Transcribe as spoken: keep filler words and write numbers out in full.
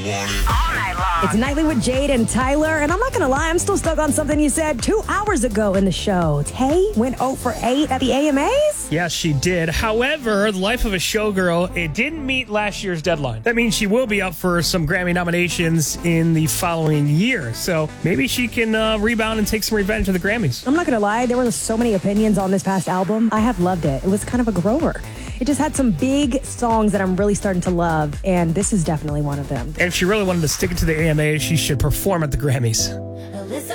It's Nightly with Jade and Tyler, and I'm not going to lie, I'm still stuck on something you said two hours ago in the show. Tay went oh for eight at the A M As? Yes, she did. However, The Life of a Showgirl, it didn't meet last year's deadline. That means she will be up for some Grammy nominations in the following year. So maybe she can uh, rebound and take some revenge at the Grammys. I'm not going to lie, there were so many opinions on this past album. I have loved it. It was kind of a grower. It just had some big songs that I'm really starting to love, and this is definitely one of them. And if she really wanted to stick it to the A M As, she should perform at the Grammys.